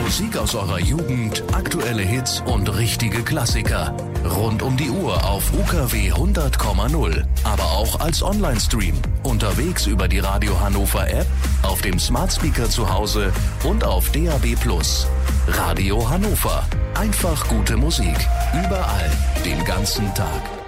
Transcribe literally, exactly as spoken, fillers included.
Musik aus eurer Jugend, aktuelle Hits und richtige Klassiker. Rund um die Uhr auf U K W hundert Komma null. Aber auch als Online-Stream. Unterwegs über die Radio Hannover App, auf dem Smart Speaker zu Hause und auf D A B plus. Radio Hannover. Einfach gute Musik. Überall. Den ganzen Tag.